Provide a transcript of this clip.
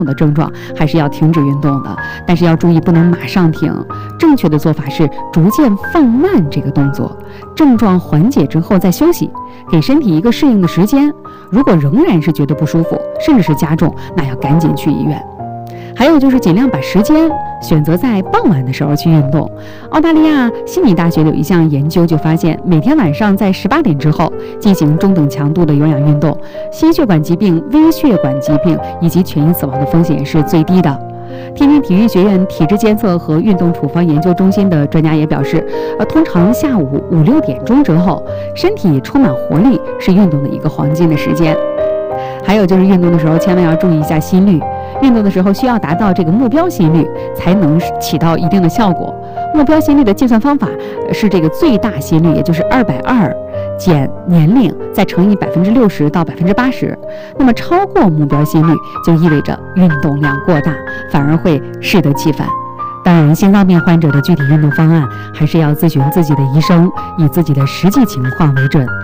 的症状，还是要停止运动的，但是要注意不能马上停。正确的做法是逐渐放慢这个动作，症状缓解之后再休息，给身体一个适应的时间。如果仍然是觉得不舒服，甚至是加重，那要赶紧去医院。还有就是尽量把时间选择在傍晚的时候去运动。澳大利亚悉尼大学有一项研究就发现，每天晚上在18点之后进行中等强度的有氧运动，心血管疾病、微血管疾病以及全因死亡的风险是最低的。天津体育学院体质监测和运动处方研究中心的专家也表示，通常下午5、6点钟之后，身体充满活力是运动的一个黄金的时间。还有就是运动的时候千万要注意一下心率，运动的时候需要达到这个目标心率才能起到一定的效果。目标心率的计算方法是这个最大心率，也就是220减年龄再乘以60%到80%。那么超过目标心率就意味着运动量过大，反而会适得其反。当然，心脏病患者的具体运动方案还是要咨询自己的医生，以自己的实际情况为准。